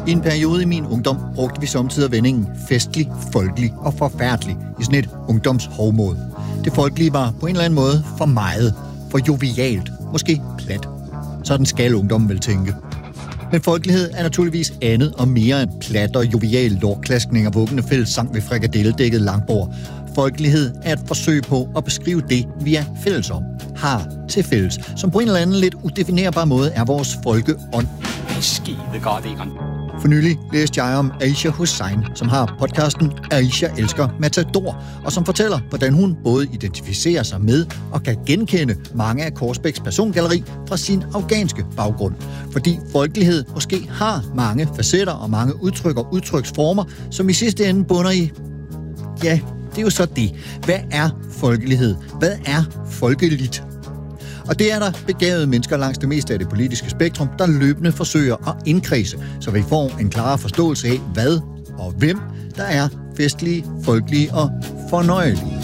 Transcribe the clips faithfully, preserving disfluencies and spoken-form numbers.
I en periode i min ungdom brugte vi samtidig vendingen festlig, folkelig og forfærdelig i sådan et ungdomshovmod. Det folkelige var på en eller anden måde for meget, for jovialt, måske plat. Sådan skal ungdommen vel tænke. Men folkelighed er naturligvis andet og mere end plat og jovial lortklaskning og vuggende fællessang ved frikadelledækket langbord. Folkelighed er et forsøg på at beskrive det, vi er fælles om, har til fælles, som på en eller anden lidt udefinerbar måde er vores folkeånd. Skide godt, Egon. For nylig læste jeg om Aisha Hussain, som har podcasten Aisha elsker Matador, og som fortæller, hvordan hun både identificerer sig med og kan genkende mange af Korsbæks persongalleri fra sin afghanske baggrund. Fordi folkelighed måske har mange facetter og mange udtryk og udtryksformer, som i sidste ende bunder i... Ja, det er jo så det. Hvad er folkelighed? Hvad er folkeligt? Og det er der begavede mennesker langs det meste af det politiske spektrum, der løbende forsøger at indkredse, så vi får en klarere forståelse af, hvad og hvem der er festlige, folkelige og fornøjelige.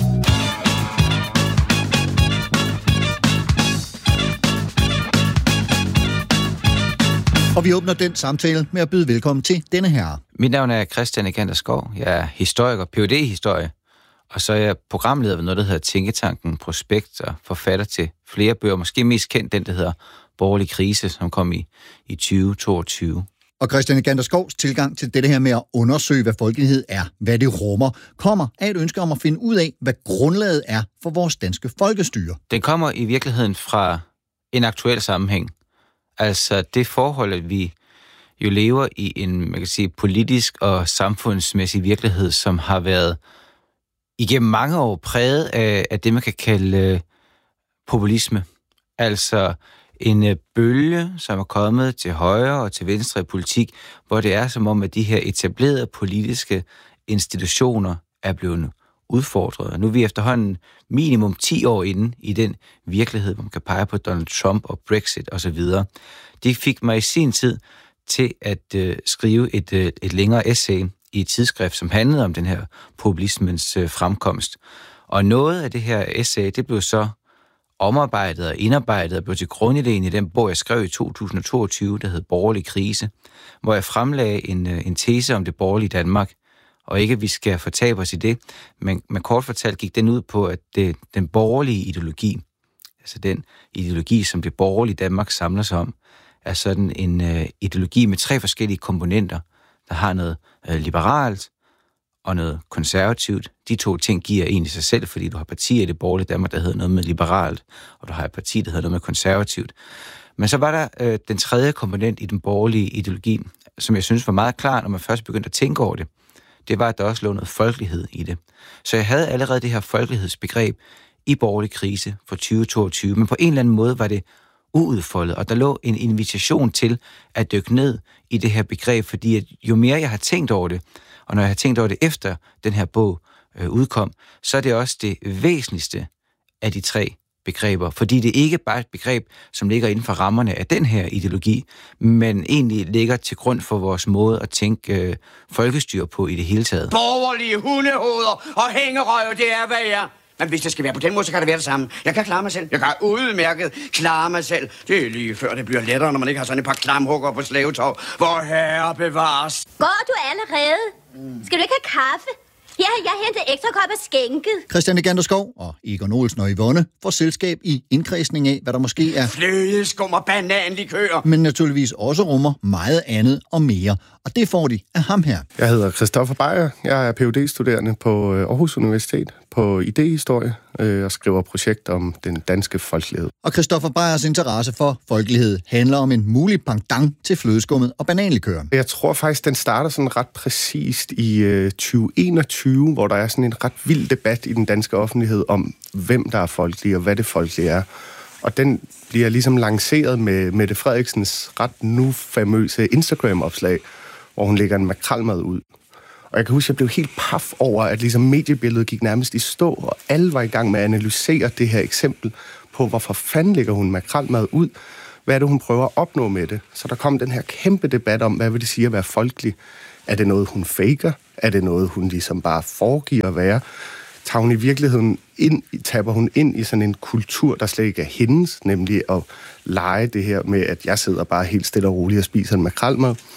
Og vi åbner den samtale med at byde velkommen til denne herre. Mit navn er Christian Egander Skov. Jeg er historiker, P H D i historie. Og så er jeg programleder ved noget, der hedder Tænketanken Prospekt, og forfatter til flere bøger. Måske mest kendt den, der hedder Borgerlig Krise, som kom i, i tyve toogtyve. Og Christian Egander Skovs tilgang til det her med at undersøge, hvad folkelighed er, hvad det rummer, kommer af et ønske om at finde ud af, hvad grundlaget er for vores danske folkestyre. Den kommer i virkeligheden fra en aktuel sammenhæng. Altså det forhold, at vi jo lever i en, man kan sige, politisk og samfundsmæssig virkelighed, som har været igennem mange år præget af, af det, man kan kalde øh, populisme. Altså en øh, bølge, som er kommet til højre og til venstre i politik, hvor det er som om, at de her etablerede politiske institutioner er blevet udfordret. Nu er vi efterhånden minimum ti år inde i den virkelighed, hvor man kan pege på Donald Trump og Brexit osv. Det fik mig i sin tid til at øh, skrive et, øh, et længere essay i et tidsskrift, som handlede om den her populismens øh, fremkomst. Og noget af det her essay, det blev så omarbejdet og indarbejdet og blev til grundidéen i den bog, jeg skrev i to tusind og toogtyve, der hed Borgerlig Krise, hvor jeg fremlagde en, øh, en tese om det borgerlige Danmark. Og ikke, at vi skal fortabe os i det, men, men kort fortalt gik den ud på, at det, den borgerlige ideologi, altså den ideologi, som det borgerlige Danmark samler sig om, er sådan en øh, ideologi med tre forskellige komponenter, der har noget øh, liberalt og noget konservativt. De to ting giver egentlig sig selv, fordi du har partier i det borgerlige Danmark, der hedder noget med liberalt, og du har et parti, der hedder noget med konservativt. Men så var der øh, den tredje komponent i den borgerlige ideologi, som jeg synes var meget klar, når man først begyndte at tænke over det. Det var, at der også lå noget folkelighed i det. Så jeg havde allerede det her folkelighedsbegreb i Borgerlig Krise for tyve toogtyve, men på en eller anden måde var det uudfoldet, og der lå en invitation til at dykke ned i det her begreb, fordi at jo mere jeg har tænkt over det, og når jeg har tænkt over det efter den her bog øh, udkom, så er det også det væsentligste af de tre begreber, fordi det ikke bare er et begreb, som ligger inden for rammerne af den her ideologi, men egentlig ligger til grund for vores måde at tænke øh, folkestyre på i det hele taget. Borgerlige hundehoveder og hængerøv, det er, hvad jeg er. Men hvis det skal være på den måde, så kan det være det samme. Jeg kan klare mig selv. Jeg kan udmærket klare mig selv. Det er lige før det bliver lettere, når man ikke har sådan et par klamhugger på slavetog. Hvor herre bevares. Går du allerede? Skal du ikke have kaffe? Ja, jeg henter ekstra kop af skænket. Christian Egander Skov og Egon Olsen og Yvonne får selskab i indkredsning af, hvad der måske er flødeskum og bananlikør, men naturligvis også rummer meget andet og mere. Og det får de af ham her. Jeg hedder Christoffer Beyer. Jeg er P H D-studerende på Aarhus Universitet på idéhistorie og skriver projekt om den danske folkelighed. Og Christoffer Beyers interesse for folkelighed handler om en mulig pendant til flødeskummet og bananlikøren. Jeg tror faktisk, den starter sådan ret præcist i tyve enogtyve, hvor der er sådan en ret vild debat i den danske offentlighed om, hvem der er folkelig og hvad det folkelige er. Og den bliver ligesom lanceret med Mette Frederiksens ret nu famøse Instagram-opslag, hvor hun lægger en makrelmad ud. Og jeg kan huske, at jeg blev helt paf over, at ligesom mediebilledet gik nærmest i stå, og alle var i gang med at analysere det her eksempel på, hvorfor fanden lægger hun makrelmad ud? Hvad er det, hun prøver at opnå med det? Så der kom den her kæmpe debat om, hvad vil det sige at være folkelig? Er det noget, hun faker? Er det noget, hun ligesom bare foregiver at være? Tager hun i virkeligheden ind, taber hun ind i sådan en kultur, der slet ikke er hendes, nemlig at lege det her med, at jeg sidder bare helt stille og roligt og spiser en makrelmad.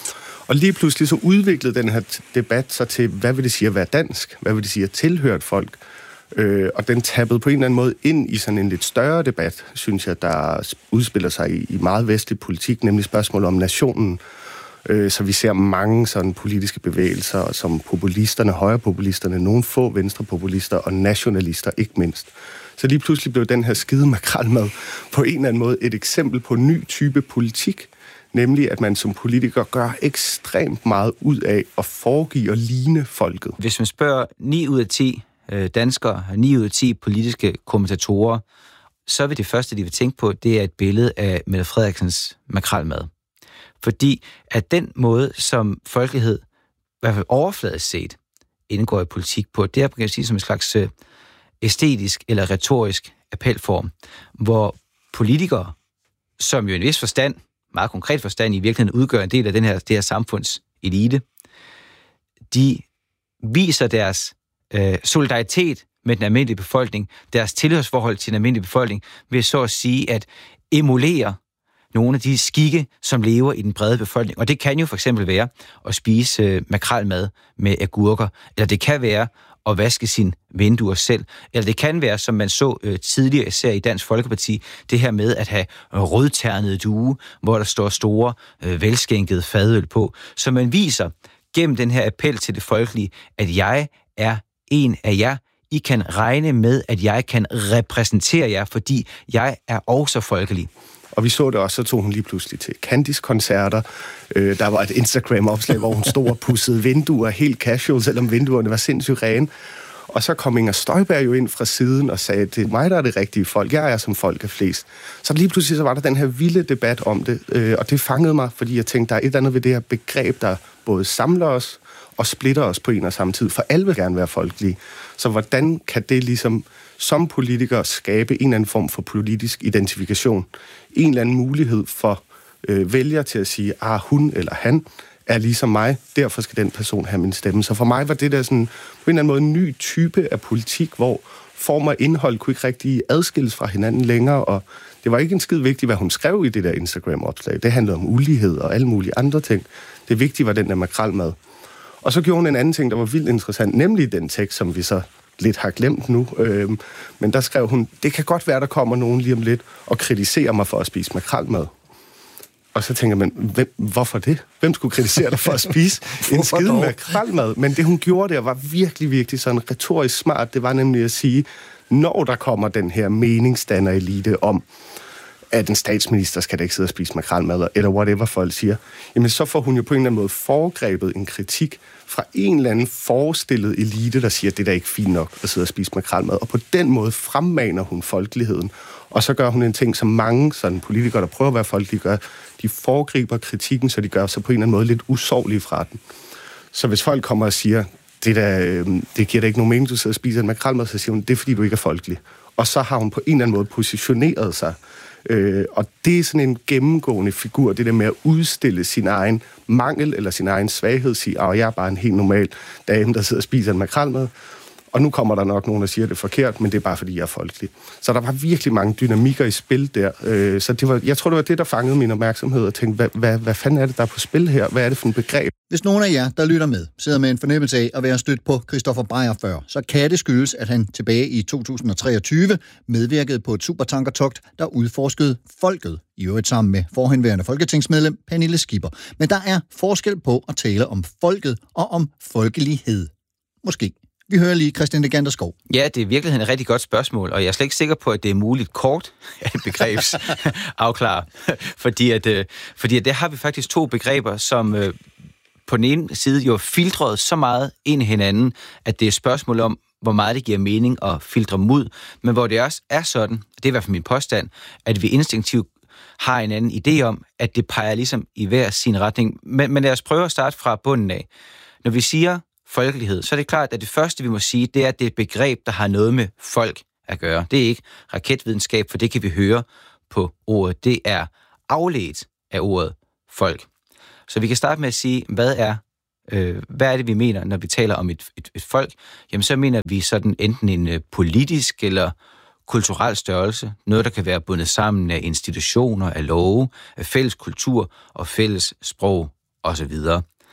Og lige pludselig så udviklede den her debat sig til, hvad vil det sige at være dansk? Hvad vil det sige at tilhøre et folk? Øh, og den tappede på en eller anden måde ind i sådan en lidt større debat, synes jeg, der udspiller sig i, i meget vestlig politik, nemlig spørgsmålet om nationen. Øh, så vi ser mange sådan politiske bevægelser, som populisterne, højrepopulisterne, nogle få venstrepopulister og nationalister ikke mindst. Så lige pludselig blev den her skide makrelmad på en eller anden måde et eksempel på en ny type politik, nemlig at man som politiker gør ekstremt meget ud af at foregive og ligne folket. Hvis man spørger ni ud af ti danskere, ni ud af ti politiske kommentatorer, så vil det første, de vil tænke på, det er et billede af Mette Frederiksens makrelmad. Fordi at den måde, som folkelighed, i hvert fald overfladisk set, indgår i politik på, det er, kan jeg sige, som en slags æstetisk eller retorisk appelform, hvor politikere, som jo i en vis forstand, meget konkret forstand, i virkeligheden udgør en del af den her, det her samfunds elite, de viser deres øh, solidaritet med den almindelige befolkning, deres tilhørsforhold til den almindelige befolkning, ved så at sige at emulere nogle af de skikke, som lever i den brede befolkning. Og det kan jo for eksempel være at spise øh, makrelmad med agurker, eller det kan være at vaske sine vinduer selv, eller det kan være, som man så øh, tidligere, især i Dansk Folkeparti, det her med at have rødternede due, hvor der står store, øh, velskænkede fadøl på, så man viser gennem den her appel til det folkelige, at jeg er en af jer. I kan regne med, at jeg kan repræsentere jer, fordi jeg er også folkelig. Og vi så det også, så tog hun lige pludselig til Candice-koncerter. Øh, der var et Instagram-opslag, hvor hun stod og pudsede vinduer helt casual, selvom vinduerne var sindssygt rene. Og så kom Inger Støjberg jo ind fra siden og sagde, det er mig, der er det rigtige folk. Jeg er som folk er flest. Så lige pludselig så var der den her vilde debat om det, øh, og det fangede mig, fordi jeg tænkte, der er et eller andet ved det her begreb, der både samler os og splitter os på en og samme tid, for alle vil gerne være folkelige. Så hvordan kan det ligesom som politiker skabe en eller anden form for politisk identifikation? En eller anden mulighed for øh, vælger til at sige, ah, hun eller han er ligesom mig, derfor skal den person have min stemme. Så for mig var det der sådan, på en eller anden måde en ny type af politik, hvor form og indhold kunne ikke rigtig adskilles fra hinanden længere, og det var ikke en skid vigtigt, hvad hun skrev i det der Instagram-opslag. Det handlede om ulighed og alle mulige andre ting. Det vigtige var den der makrelmad. Og så gjorde hun en anden ting, der var vildt interessant, nemlig den tekst, som vi så lidt har glemt nu. Øhm, men der skrev hun, det kan godt være, der kommer nogen lige om lidt og kritiserer mig for at spise makrelmad. Og så tænker man, hvem, hvorfor det? Hvem skulle kritisere dig for at spise en skide makrelmad? Men det, hun gjorde der, var virkelig, virkelig sådan retorisk smart. Det var nemlig at sige, når der kommer den her meningsdanner-elite om, at en statsminister skal da ikke sidde og spise makrelmad, eller whatever folk siger, jamen så får hun jo på en eller anden måde foregrebet en kritik fra en eller anden forestillet elite, der siger, at det er da ikke fint nok at sidde og spise makrelmad. Og på den måde fremmaner hun folkeligheden. Og så gør hun en ting, som mange sådan politikere, der prøver at være folkelige, gør. De foregriber kritikken, så de gør sig på en eller anden måde lidt usårlige fra den. Så hvis folk kommer og siger, det, der, det giver da ikke nogen mening, du sidder og spiser en makrelmad, så siger hun, det er fordi, du ikke er folkelig. Og så har hun på en eller anden måde positioneret sig. Øh, og det er sådan en gennemgående figur, det der med at udstille sin egen mangel eller sin egen svaghed, sige, at jeg er bare en helt normal dame, der sidder og spiser en makrelmad. Og nu kommer der nok nogen, der siger det forkert, men det er bare fordi, jeg er folkelig. Så der var virkelig mange dynamikker i spil der. Øh, så det var, jeg tror, det var det, der fangede min opmærksomhed, og tænkte, hvad, hvad, hvad fanden er det, der er på spil her? Hvad er det for en begreb? Hvis nogen af jer, der lytter med, sidder med en fornemmelse af at være stødt på Christoffer Breyer før, så kan det skyldes, at han tilbage i to tusind og treogtyve medvirkede på et supertankertogt, der udforskede folket, i øvrigt sammen med forhenværende folketingsmedlem Pernille Skipper. Men der er forskel på at tale om folket og om folkelighed. Måske. Vi hører lige Christian Legander Skov. Ja, det er virkelig et rigtig godt spørgsmål, og jeg er slet ikke sikker på, at det er muligt kort at begrebs afklare. fordi, at, fordi at der har vi faktisk to begreber, som på den ene side jo filtreret så meget ind i hinanden, at det er et spørgsmål om, hvor meget det giver mening at filtre dem ud, men hvor det også er sådan, det er i hvert fald min påstand, at vi instinktivt har en anden idé om, at det peger ligesom i hver sin retning. Men, men lad os prøve at starte fra bunden af. Når vi siger folkelighed, så er det klart, at det første, vi må sige, det er, at det er et begreb, der har noget med folk at gøre. Det er ikke raketvidenskab, for det kan vi høre på ordet. Det er afledt af ordet folk. Så vi kan starte med at sige, hvad er, øh, hvad er det, vi mener, når vi taler om et, et, et folk? Jamen, så mener vi sådan enten en øh, politisk eller kulturel størrelse. Noget, der kan være bundet sammen af institutioner, af love, af fælles kultur og fælles sprog osv.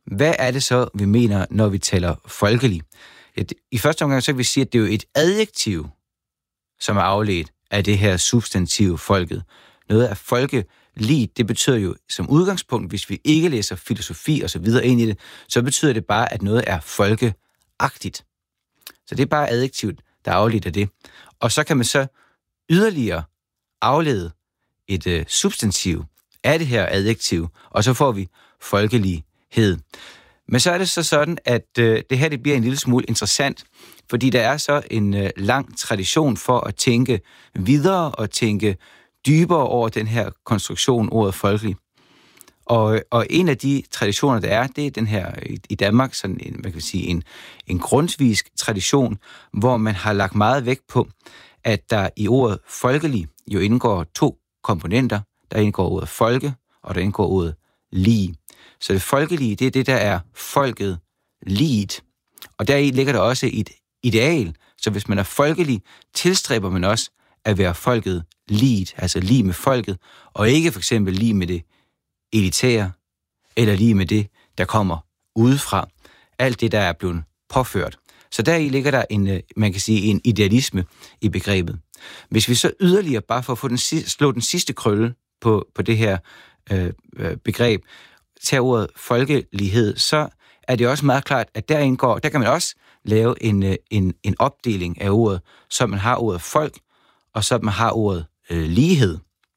hvad er det så, vi mener, når vi taler folkelig? I første omgang så kan vi sige, at det er jo et adjektiv, som er afledt af det her substantiv folket. Noget af folkelig, det betyder jo som udgangspunkt, hvis vi ikke læser filosofi og så videre ind i det, så betyder det bare, at noget er folkeagtigt. Så det er bare adjektivt, der er afledt af det. Og så kan man så yderligere aflede et øh, substantiv af det her adjektiv, og så får vi folkelighed. Men så er det så sådan, at øh, det her det bliver en lille smule interessant, fordi der er så en øh, lang tradition for at tænke videre og tænke dybere over den her konstruktion, ordet folkelig. Og, og en af de traditioner, der er, det er den her i, i Danmark, sådan en, man kan sige, en, en grundtvigsk tradition, hvor man har lagt meget vægt på, at der i ordet folkelig jo indgår to komponenter. Der indgår ordet folke, og der indgår ordet lige. Så det folkelige, det er det, der er folket liget. Og deri ligger der også et ideal. Så hvis man er folkelig, tilstræber man også at være folket liget, altså lige med folket, og ikke for eksempel lige med det elitære, eller lige med det, der kommer udefra. Alt det, der er blevet påført. Så deri ligger der en, man kan sige, en idealisme i begrebet. Hvis vi så yderligere, bare for at få den, slå den sidste krølle på, på det her øh, begreb, tager ordet folkelighed, så er det også meget klart, at der indgår, der kan man også lave en, en, en opdeling af ordet, så man har ordet folk, og så man har ordet øh, lighed.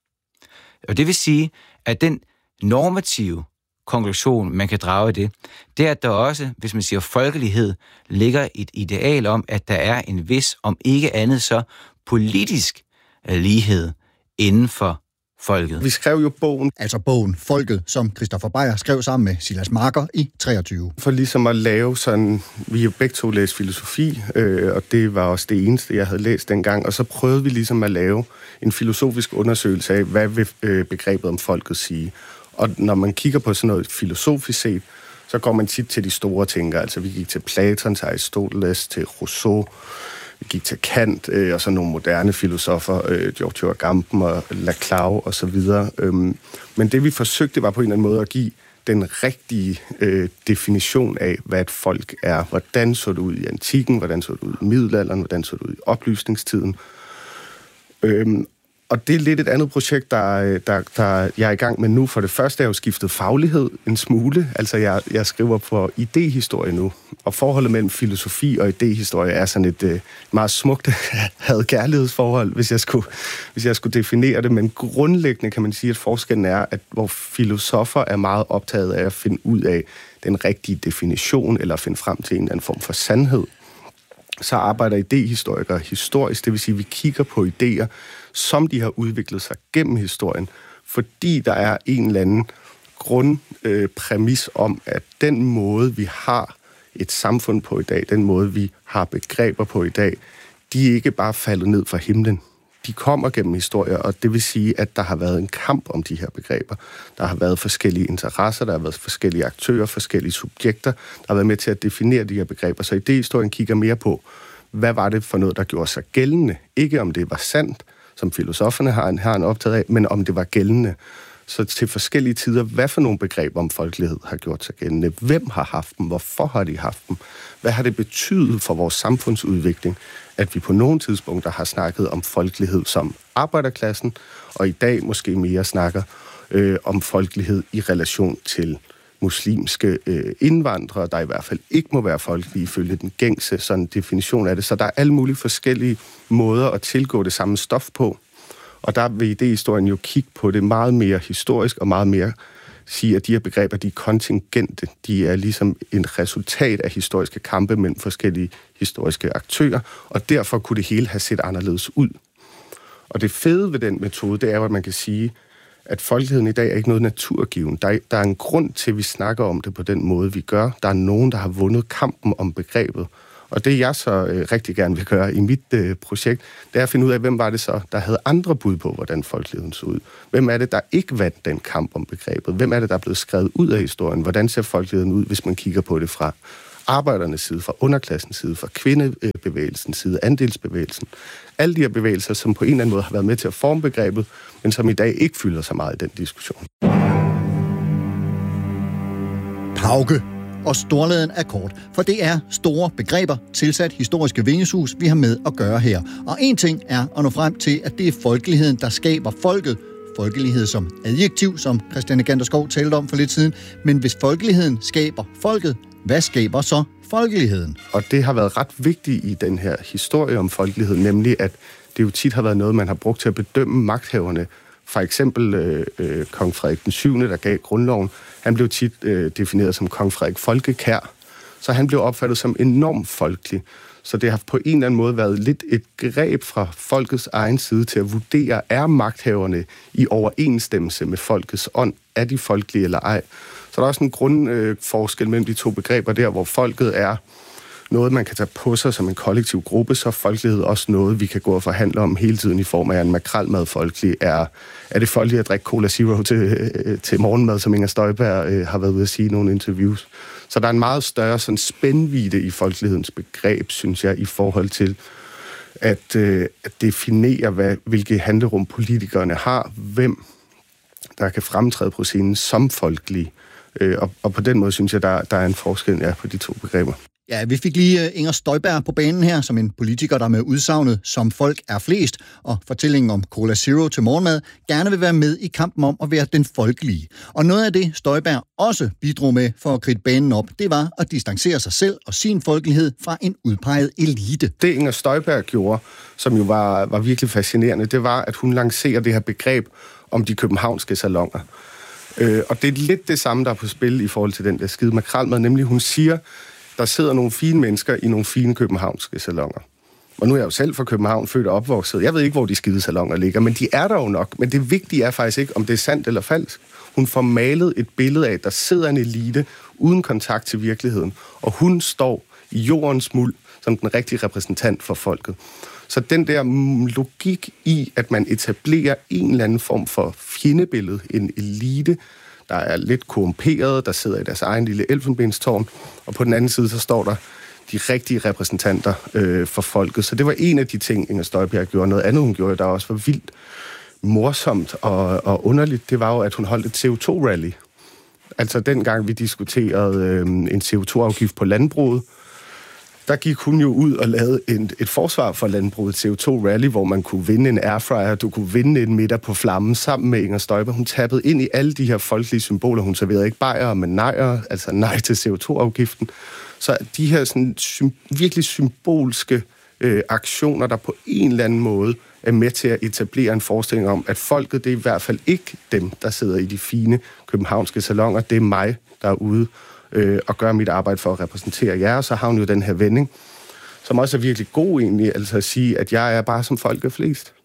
Og det vil sige, at den normative konklusion, man kan drage af det, det er, at der også, hvis man siger folkelighed, ligger et ideal om, at der er en vis, om ikke andet så politisk lighed inden for folket. Vi skrev jo bogen. Altså bogen Folket, som Christoffer Beyer skrev sammen med Silas Marker i treogtyve. For ligesom at lave sådan, vi har begge to læst filosofi, øh, og det var også det eneste, jeg havde læst dengang, og så prøvede vi ligesom at lave en filosofisk undersøgelse af, hvad vil øh, begrebet om folket sige. Og når man kigger på sådan noget filosofisk set, så går man tit til de store tænkere. Altså vi gik til Platon, til Aristoteles, til Rousseau, vi gik til Kant, øh, og så nogle moderne filosofer, øh, Giorgio Agamben og Laclau og så videre. Øhm, men det vi forsøgte var på en eller anden måde at give den rigtige øh, definition af, hvad et folk er. Hvordan så det ud i antikken, hvordan så det ud i middelalderen, hvordan så det ud i oplysningstiden. Øhm, Og det er lidt et andet projekt, der, der, der jeg er i gang med nu. For det første er jo skiftet faglighed en smule. Altså, jeg, jeg skriver på idéhistorie nu. Og forholdet mellem filosofi og idéhistorie er sådan et uh, meget smukt had-kærlighedsforhold, hvis jeg, skulle, hvis jeg skulle definere det. Men grundlæggende kan man sige, at forskellen er, at hvor filosofer er meget optaget af at finde ud af den rigtige definition, eller finde frem til en eller anden form for sandhed, så arbejder idéhistorikere historisk. Det vil sige, at vi kigger på idéer, som de har udviklet sig gennem historien, fordi der er en eller anden grundpræmis øh, om, at den måde, vi har et samfund på i dag, den måde, vi har begreber på i dag, de er ikke bare faldet ned fra himlen. De kommer gennem historier, og det vil sige, at der har været en kamp om de her begreber. Der har været forskellige interesser, der har været forskellige aktører, forskellige subjekter, der har været med til at definere de her begreber. Så idéhistorien kigger mere på, hvad var det for noget, der gjorde sig gældende? Ikke om det var sandt, som filosoferne har en, har en optaget af, men om det var gældende. Så til forskellige tider, hvad for nogle begreber om folkelighed har gjort sig gældende? Hvem har haft dem? Hvorfor har de haft dem? Hvad har det betydet for vores samfundsudvikling, at vi på nogle tidspunkter har snakket om folkelighed som arbejderklassen, og i dag måske mere snakker øh, om folkelighed i relation til muslimske øh, indvandrere, der i hvert fald ikke må være folkelige ifølge den gængse sådan definition af det. Så der er alle mulige forskellige måder at tilgå det samme stof på. Og der vil idéhistorien jo kigge på det meget mere historisk og meget mere sige, at de her begreber, de er kontingente. De er ligesom en resultat af historiske kampe mellem forskellige historiske aktører, og derfor kunne det hele have set anderledes ud. Og det fede ved den metode, det er jo, at man kan sige, at folkeligheden i dag er ikke noget naturgiven. Der er, der er en grund til, at vi snakker om det på den måde, vi gør. Der er nogen, der har vundet kampen om begrebet. Og det, jeg så øh, rigtig gerne vil gøre i mit øh, projekt, det er at finde ud af, hvem var det så, der havde andre bud på, hvordan folkeligheden så ud. Hvem er det, der ikke vandt den kamp om begrebet? Hvem er det, der er blevet skrevet ud af historien? Hvordan ser folkeligheden ud, hvis man kigger på det fra arbejdernes side, fra underklassens side, fra kvindebevægelsens side, andelsbevægelsen? Alle de her bevægelser, som på en eller anden måde har været med til at forme begrebet, men som i dag ikke fylder så meget i den diskussion. Pauke. og storladen er kort, for det er store begreber, tilsat historiske vingesus, vi har med at gøre her. Og en ting er at nå frem til, at det er folkeligheden, der skaber folket. Folkelighed som adjektiv, som Christiane Ganderskov talte om for lidt siden. Men hvis folkeligheden skaber folket, hvad skaber så folkeligheden? Og det har været ret vigtigt i den her historie om folkelighed, nemlig at det jo tit har været noget, man har brugt til at bedømme magthaverne. For eksempel øh, øh, kong Frederik den syvende, der gav grundloven, han blev tit øh, defineret som kong Frederik Folkekær, så han blev opfattet som enormt folkelig. Så det har på en eller anden måde været lidt et greb fra folkets egen side til at vurdere, er magthaverne i overensstemmelse med folkets ånd? Er de folkelige eller ej? Så der er også en grundforskel øh, mellem de to begreber der, hvor folket er noget, man kan tage på sig som en kollektiv gruppe, så er folkelighed også noget, vi kan gå og forhandle om hele tiden i form af en makrelmad folkelig. Er, er det folkeligt at drikke Cola Zero til, til morgenmad, som Inger Støjberg øh, har været ude at sige i nogle interviews? Så der er en meget større sådan, spændvidde i folkelighedens begreb, synes jeg, i forhold til at, øh, at definere, hvad, hvilke handlerum politikerne har, hvem der kan fremtræde på scenen som folkelige. Øh, og, og på den måde synes jeg, der, der er en forskel ja, på de to begreber. Ja, vi fik lige Inger Støjberg på banen her, som en politiker, der med udsagnet som folk er flest, og fortællingen om Cola Zero til morgenmad, gerne vil være med i kampen om at være den folkelige. Og noget af det, Støjberg også bidrog med for at kridte banen op, det var at distancere sig selv og sin folkelighed fra en udpeget elite. Det Inger Støjberg gjorde, som jo var, var virkelig fascinerende, det var, at hun lancerer det her begreb om de københavnske salonger. Øh, og det er lidt det samme, der er på spil i forhold til den der skide makrelmad, nemlig hun siger, der sidder nogle fine mennesker i nogle fine københavnske salonger. Og nu er jeg jo selv fra København, født og opvokset. Jeg ved ikke, hvor de skide salonger ligger, men de er der jo nok. Men det vigtige er faktisk ikke, om det er sandt eller falsk. Hun får malet et billede af, at der sidder en elite uden kontakt til virkeligheden, og hun står i jordens muld som den rigtige repræsentant for folket. Så den der logik i, at man etablerer en eller anden form for fjendebillede, en elite, der er lidt korrumperet, der sidder i deres egen lille elfenbenstårn, og på den anden side, så står der de rigtige repræsentanter øh, for folket. Så det var en af de ting, Inger Støjberg gjorde. Noget andet, hun gjorde, der også var vildt morsomt og, og underligt, det var jo, at hun holdt et C O to rally. Altså dengang vi diskuterede øh, en C O to afgift på landbruget, der gik hun jo ud og lavede en, et forsvar for landbruget, C O to rally, hvor man kunne vinde en airfryer, du kunne vinde en middag på flammen sammen med Inger Støjberg. Hun tappede ind i alle de her folkelige symboler. Hun serverede ikke bajere, men nejer, altså nej til C O to afgiften. Så de her sådan, sym- virkelig symbolske øh, aktioner, der på en eller anden måde er med til at etablere en forestilling om, at folket, det er i hvert fald ikke dem, der sidder i de fine københavnske salonger. Det er mig, der er ude øh, og gør mit arbejde for at repræsentere jer. Og så har hun jo den her vending, som også er virkelig god egentlig, altså at sige, at jeg er bare som folk er flest.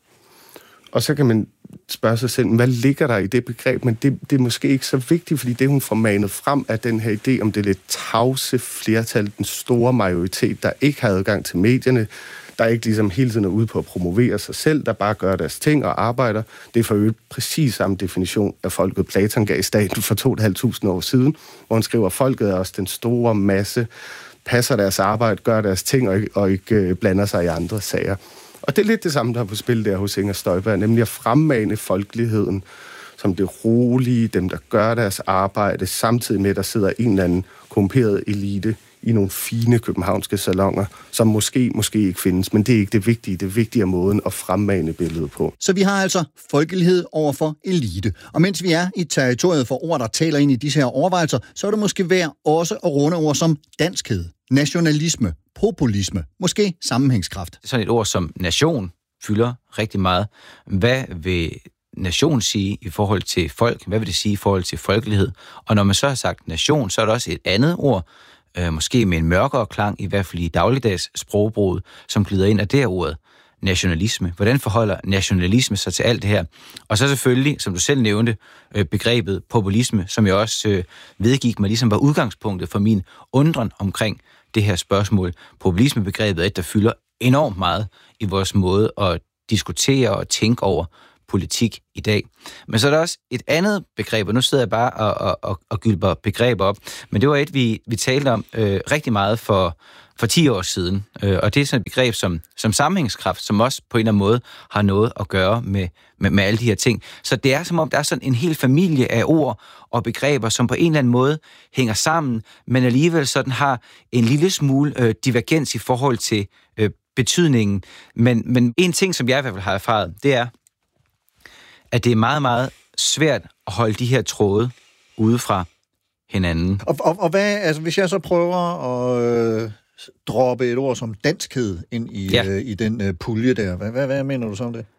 Og så kan man spørge sig selv, hvad ligger der i det begreb? Men det, det er måske ikke så vigtigt, fordi det, hun får manet frem, er den her idé om det lidt tavse flertal, den store majoritet, der ikke har adgang til medierne, der ikke ligesom hele tiden er ude på at promovere sig selv, der bare gør deres ting og arbejder. Det er for øvrigt præcis samme definition af folket, Platon gav i staten for to tusind fem hundrede år siden, hvor han skriver, at folket er også den store masse, passer deres arbejde, gør deres ting og ikke, og ikke blander sig i andre sager. Og det er lidt det samme, der er på spil der hos Inger Støjberg, nemlig at fremmane folkeligheden som det rolige, dem der gør deres arbejde, samtidig med, at der sidder en eller anden korrumperet elite i nogle fine københavnske salonger, som måske, måske ikke findes, men det er ikke det vigtige. Det vigtige er måden at fremmane billedet på. Så vi har altså folkelighed over for elite. Og mens vi er i territoriet for ord, der taler ind i disse her overvejelser, så er det måske værd også at runde ord som danskhed, nationalisme, populisme, måske sammenhængskraft. Sådan et ord som nation fylder rigtig meget. Hvad vil nation sige i forhold til folk? Hvad vil det sige i forhold til folkelighed? Og når man så har sagt nation, så er der også et andet ord, øh, måske med en mørkere klang, i hvert fald i dagligdags sprogbrud, som glider ind af det her ordet, nationalisme. Hvordan forholder nationalisme sig til alt det her? Og så selvfølgelig, som du selv nævnte, øh, begrebet populisme, som jeg også øh, vedgik mig ligesom var udgangspunktet for min undren omkring det her spørgsmål. Populismebegrebet er et, der fylder enormt meget i vores måde at diskutere og tænke over politik i dag. Men så er der også et andet begreb, og nu sidder jeg bare og, og, og, og gylper begreber op, men det var et, vi, vi talte om øh, rigtig meget for for ti år siden. Øh, og det er sådan et begreb som, som sammenhængskraft, som også på en eller anden måde har noget at gøre med, med, med alle de her ting. Så det er som om, der er sådan en hel familie af ord og begreber, som på en eller anden måde hænger sammen, men alligevel sådan har en lille smule øh, divergens i forhold til øh, betydningen. Men, men en ting, som jeg i hvert fald har erfaret, det er, at det er meget, meget svært at holde de her tråde ude fra hinanden. Og, og, og hvad, altså, hvis jeg så prøver at øh, droppe et ord som danskhed ind i, ja. øh, i den øh, pulje der, hvad, hvad, hvad mener du så om det?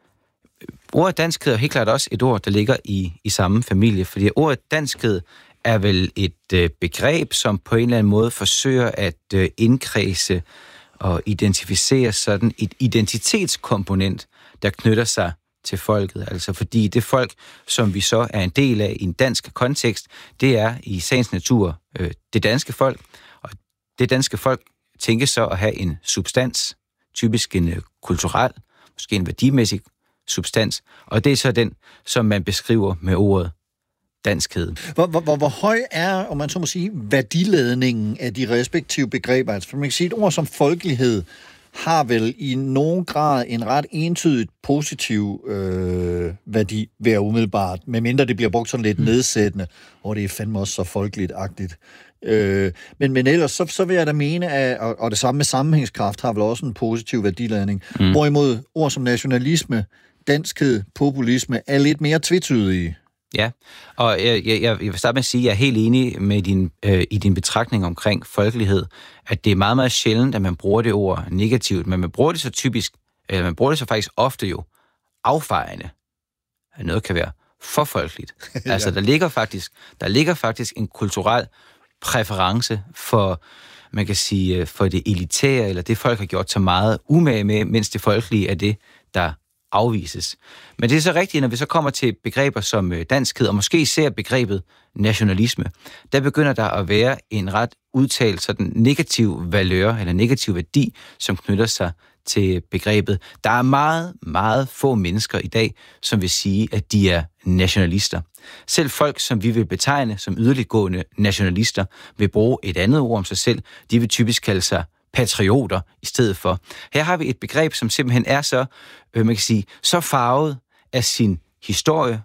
Ordet danskhed er helt klart også et ord, der ligger i, i samme familie, fordi ordet danskhed er vel et øh, begreb, som på en eller anden måde forsøger at øh, indkredse og identificere sådan et identitetskomponent, der knytter sig til folket. Altså fordi det folk, som vi så er en del af i en dansk kontekst, det er i sagens natur øh, det danske folk, og det danske folk tænkes så at have en substans, typisk en øh, kulturel, måske en værdimæssig substans, og det er så den, som man beskriver med ordet danskhed. Hvor, hvor, hvor høj er, om man så må sige, værdiladningen af de respektive begreber? Altså, man kan sige, et ord som folkelighed har vel i nogen grad en ret entydigt positiv øh, værdi ved umiddelbart, medmindre det bliver brugt sådan lidt nedsættende, og det er fandme også så folkeligt-agtigt. Øh, men, men ellers, så, så vil jeg da mene, at, og, og det samme med sammenhængskraft har vel også en positiv værdiladning. Mm. Hvorimod ord som nationalisme, danskhed, populisme er lidt mere tvetydige. Ja, og jeg, jeg, jeg vil starte med at sige, at jeg er helt enig med din, øh, i din betragtning omkring folkelighed, at det er meget, meget sjældent, at man bruger det ord negativt, men man bruger det så typisk, eller man bruger det så faktisk ofte jo affejende, at noget kan være for folkeligt. ja. Altså, der ligger faktisk, der ligger faktisk en kulturel præference for, man kan sige, for det elitære, eller det folk har gjort så meget umage med, mens det folkelige er det, der afvises. Men det er så rigtigt, når vi så kommer til begreber som danskhed, og måske især begrebet nationalisme, der begynder der at være en ret udtalt sådan negativ valør, eller negativ værdi, som knytter sig til begrebet. Der er meget, meget få mennesker i dag, som vil sige, at de er nationalister. Selv folk, som vi vil betegne som yderliggående nationalister, vil bruge et andet ord om sig selv. De vil typisk kalde sig patrioter i stedet for. Her har vi et begreb, som simpelthen er så, øh, man kan sige, så farvet af sin historie,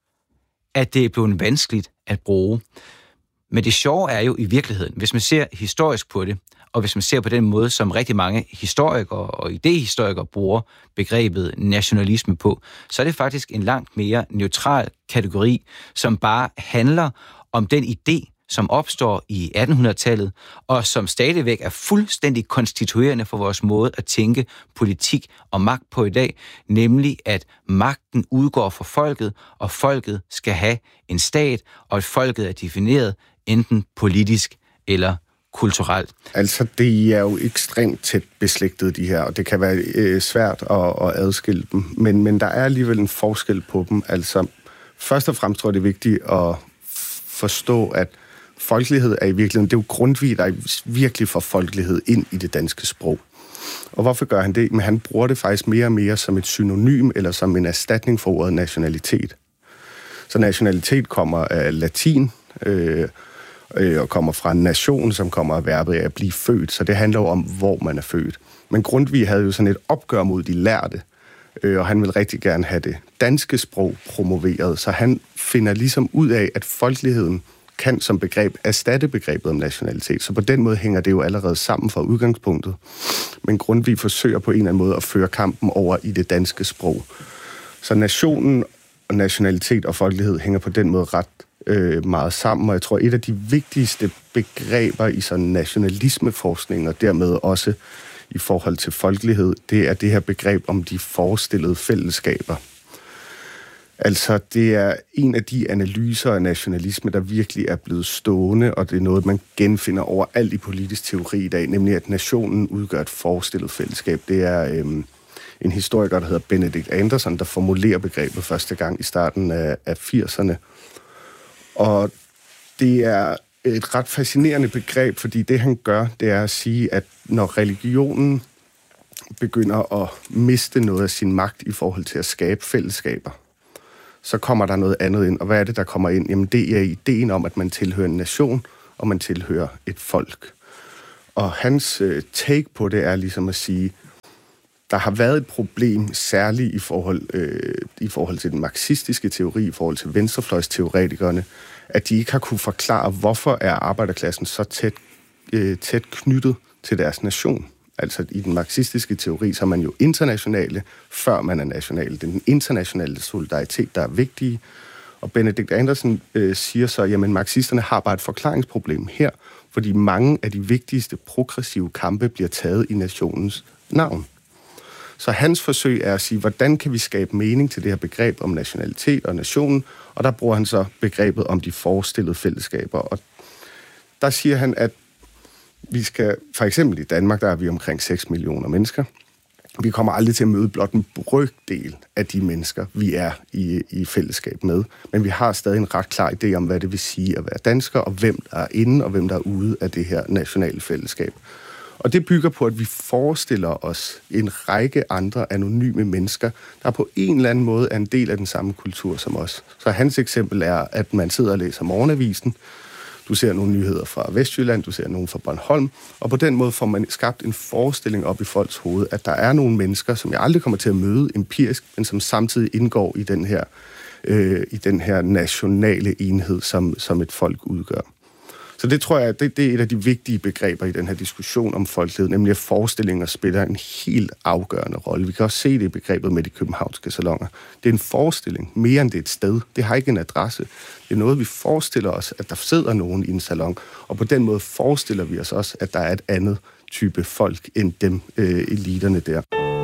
at det er blevet vanskeligt at bruge. Men det sjove er jo i virkeligheden, hvis man ser historisk på det, og hvis man ser på den måde, som rigtig mange historikere og idehistorikere bruger begrebet nationalisme på, så er det faktisk en langt mere neutral kategori, som bare handler om den idé, som opstår i attenhundredetallet, og som stadigvæk er fuldstændig konstituerende for vores måde at tænke politik og magt på i dag, nemlig at magten udgår fra folket, og folket skal have en stat, og at folket er defineret enten politisk eller kulturelt. Altså, det er jo ekstremt tæt beslægtet, de her, og det kan være øh, svært at, at adskille dem, men, men der er alligevel en forskel på dem. Altså, først og fremmest tror jeg, det er vigtigt at forstå, at folkelighed er i virkeligheden, det er jo Grundtvig, der virkelig får folkelighed ind i det danske sprog. Og hvorfor gør han det? Men han bruger det faktisk mere og mere som et synonym, eller som en erstatning for ordet nationalitet. Så nationalitet kommer af latin, øh, øh, og kommer fra nation, som kommer af verbet af at blive født. Så det handler jo om, hvor man er født. Men Grundtvig havde jo sådan et opgør mod de lærde, øh, og han vil rigtig gerne have det danske sprog promoveret. Så han finder ligesom ud af, at folkeligheden kan som begreb erstatte begrebet om nationalitet. Så på den måde hænger det jo allerede sammen fra udgangspunktet. Men Grundtvig forsøger på en eller anden måde at føre kampen over i det danske sprog. Så nationen og nationalitet og folkelighed hænger på den måde ret øh, meget sammen, og jeg tror, et af de vigtigste begreber i sådan nationalismeforskning, og dermed også i forhold til folkelighed, det er det her begreb om de forestillede fællesskaber. Altså, det er en af de analyser af nationalisme, der virkelig er blevet stående, og det er noget, man genfinder overalt i politisk teori i dag, nemlig at nationen udgør et forestillet fællesskab. Det er øhm, en historiker, der hedder Benedict Anderson, der formulerer begrebet første gang i starten af, af firserne. Og det er et ret fascinerende begreb, fordi det, han gør, det er at sige, at når religionen begynder at miste noget af sin magt i forhold til at skabe fællesskaber, så kommer der noget andet ind. Og hvad er det, der kommer ind? Jamen, det er ideen om, at man tilhører en nation, og man tilhører et folk. Og hans øh, take på det er ligesom at sige, der har været et problem, særligt i forhold, øh, i forhold til den marxistiske teori, i forhold til venstrefløjsteoretikerne, at de ikke har kunne forklare, hvorfor er arbejderklassen så tæt, øh, tæt knyttet til deres nation. Altså i den marxistiske teori, så er man jo internationale, før man er nationale. Det er den internationale solidaritet, der er vigtige. Og Benedikt Andersen øh, siger så, at marxisterne har bare et forklaringsproblem her, fordi mange af de vigtigste progressive kampe bliver taget i nationens navn. Så hans forsøg er at sige, hvordan kan vi skabe mening til det her begreb om nationalitet og nationen, og der bruger han så begrebet om de forestillede fællesskaber. Og der siger han, at vi skal, for eksempel i Danmark, der er vi omkring seks millioner mennesker. Vi kommer aldrig til at møde blot en brøkdel af de mennesker, vi er i, i fællesskab med. Men vi har stadig en ret klar idé om, hvad det vil sige at være dansker, og hvem der er inde, og hvem der er ude af det her nationale fællesskab. Og det bygger på, at vi forestiller os en række andre anonyme mennesker, der på en eller anden måde er en del af den samme kultur som os. Så hans eksempel er, at man sidder og læser Morgenavisen. Du ser nogle nyheder fra Vestjylland, du ser nogle fra Bornholm, og på den måde får man skabt en forestilling op i folks hoved, at der er nogle mennesker, som jeg aldrig kommer til at møde empirisk, men som samtidig indgår i den her, øh, i den her nationale enhed, som, som et folk udgør. Så det tror jeg, det, det er et af de vigtige begreber i den her diskussion om folkelighed, nemlig at forestillinger spiller en helt afgørende rolle. Vi kan også se det i begrebet med de københavnske salonger. Det er en forestilling, mere end det er et sted. Det har ikke en adresse. Det er noget, vi forestiller os, at der sidder nogen i en salon, og på den måde forestiller vi os også, at der er et andet type folk end dem øh, eliterne der.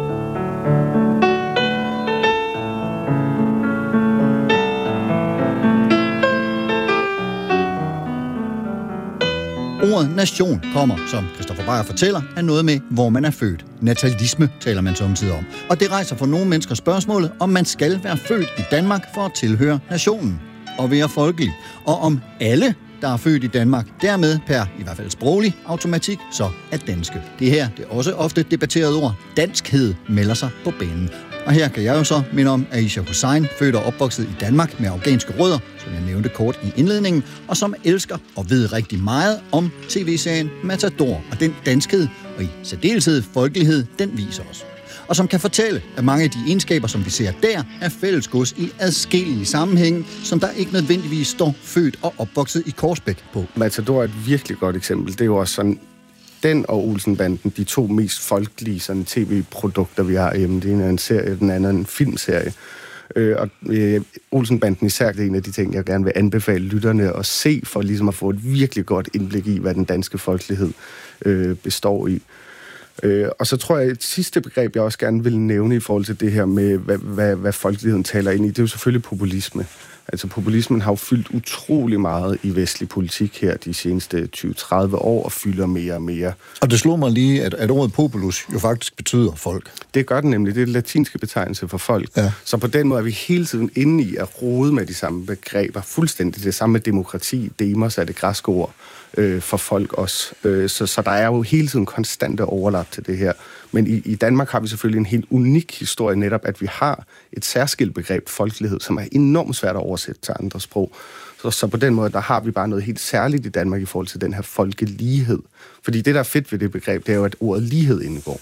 Ordet nation kommer, som Christoffer Beyer fortæller, af noget med, hvor man er født. Natalisme taler man samtidig om. Og det rejser for nogle mennesker spørgsmålet, om man skal være født i Danmark for at tilhøre nationen og være folkelig. Og om alle, der er født i Danmark, dermed per i hvert fald sproglig automatik, så er danske. Det her, det er også ofte debatteret ord. Danskhed melder sig på banen. Og her kan jeg jo så minde om Aisha Hussain, født og opvokset i Danmark med afghanske rødder, som jeg nævnte kort i indledningen, og som elsker og ved rigtig meget om tv-serien Matador, og den danskhed, og i særdeleshed folkelighed, den viser os. Og som kan fortælle, at mange af de egenskaber, som vi ser der, er fællesgods i adskillige sammenhænge, som der ikke nødvendigvis står født og opvokset i Korsbæk på. Matador er et virkelig godt eksempel. Det er jo også sådan, den og Olsenbanden, de to mest folkelige sådan tv-produkter, vi har hjemme. Det ene er en serie, den anden er en filmserie. Øh, og øh, Olsenbanden især, det er en af de ting, jeg gerne vil anbefale lytterne at se, for ligesom at få et virkelig godt indblik i, hvad den danske folkelighed øh, består i. Øh, og så tror jeg, et sidste begreb, jeg også gerne vil nævne i forhold til det her med, hvad, hvad, hvad folkeligheden taler ind i, det er jo selvfølgelig populisme. Altså populismen har jo fyldt utrolig meget i vestlig politik her de seneste tyve til tredive år, og fylder mere og mere. Og det slår mig lige, at, at ordet populus jo faktisk betyder folk. Det gør det nemlig. Det er det latinske betegnelse for folk. Ja. Så på den måde er vi hele tiden inde i at rode med de samme begreber. Fuldstændig det samme med demokrati. Demos er det græske ord øh, for folk også. Øh, så, så der er jo hele tiden konstante overlap til det her. Men i, i Danmark har vi selvfølgelig en helt unik historie netop, at vi har et særskilt begreb, folkelighed, som er enormt svært at oversætte til andre sprog. Så, så på den måde, der har vi bare noget helt særligt i Danmark i forhold til den her folkelighed. Fordi det, der er fedt ved det begreb, det er jo, at ordet lighed indgår.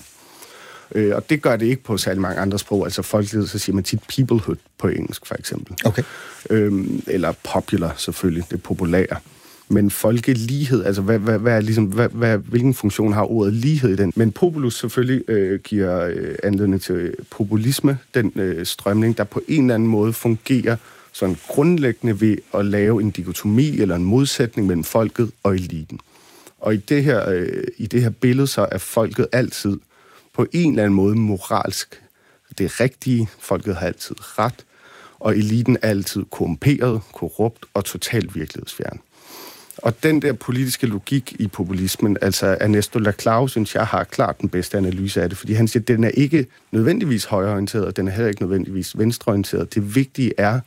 Øh, og det gør det ikke på særlig mange andre sprog. Altså folkelighed, så siger man tit peoplehood på engelsk, for eksempel. Okay. Øhm, eller popular, selvfølgelig, det populære. Men folkelighed, altså hvad, hvad, hvad er ligesom, hvad, hvad, hvilken funktion har ordet lighed i den? Men populus selvfølgelig øh, giver øh, anledning til populisme, den øh, strømning, der på en eller anden måde fungerer sådan grundlæggende ved at lave en dikotomi eller en modsætning mellem folket og eliten. Og i det her, øh, i det her billede så er folket altid på en eller anden måde moralsk. Det er rigtige, folket har altid ret, og eliten er altid korrumperet, korrupt og totalt virkelighedsfjern. Og den der politiske logik i populismen, altså Ernesto Laclau, synes jeg har klart den bedste analyse af det, fordi han siger, at den er ikke nødvendigvis højreorienteret, og den er heller ikke nødvendigvis venstreorienteret. Det vigtige er,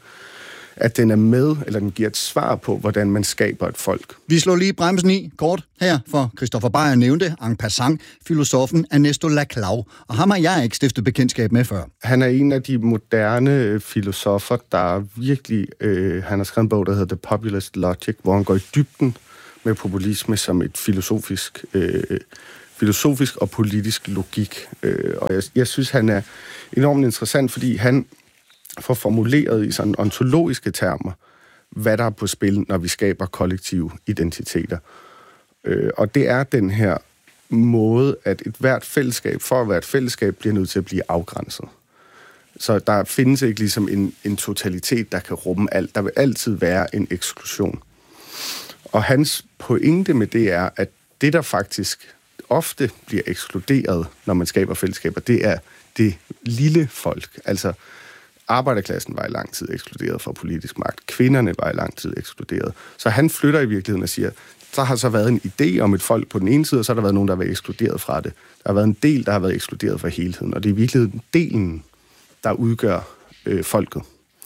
at den er med, eller den giver et svar på, hvordan man skaber et folk. Vi slår lige bremsen i kort her, for Christoffer Beyer nævnte en passant filosofen Ernesto Laclau, og ham har jeg ikke stiftet bekendtskab med før. Han er en af de moderne filosofer, der virkelig, øh, han har skrevet en bog, der hedder The Populist Logic, hvor han går i dybden med populisme som et filosofisk, øh, filosofisk og politisk logik. Øh, og jeg, jeg synes, han er enormt interessant, fordi han får formuleret i sådan ontologiske termer, hvad der er på spil, når vi skaber kollektive identiteter. Øh, og det er den her måde, at et hvert fællesskab, for at være et fællesskab, bliver nødt til at blive afgrænset. Så der findes ikke ligesom en, en totalitet, der kan rumme alt. Der vil altid være en eksklusion. Og hans pointe med det er, at det, der faktisk ofte bliver ekskluderet, når man skaber fællesskaber, det er det lille folk. Altså, arbejderklassen var i lang tid ekskluderet fra politisk magt. Kvinderne var i lang tid ekskluderet. Så han flytter i virkeligheden og siger, der har så været en idé om et folk på den ene side, og så har der været nogen, der har været ekskluderet fra det. Der har været en del, der har været ekskluderet fra helheden, og det er i virkeligheden delen, der udgør øh, folket.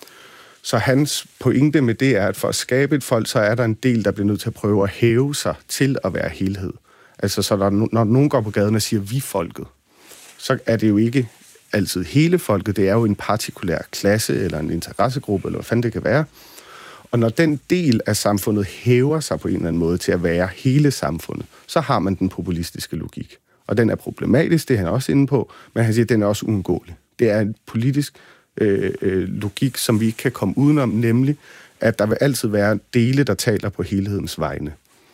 Så hans pointe med det er, at for at skabe et folk, så er der en del, der bliver nødt til at prøve at hæve sig til at være helhed. Altså, så der, når nogen går på gaden og siger, vi folket, så er det jo ikke altid hele folket, det er jo en partikulær klasse, eller en interessegruppe, eller hvad fanden det kan være. Og når den del af samfundet hæver sig på en eller anden måde til at være hele samfundet, så har man den populistiske logik. Og den er problematisk, det er han også inde på, men han siger, at den er også uundgåelig. Det er en politisk øh, øh, logik, som vi ikke kan komme udenom, nemlig at der vil altid være dele, der taler på helhedens vegne.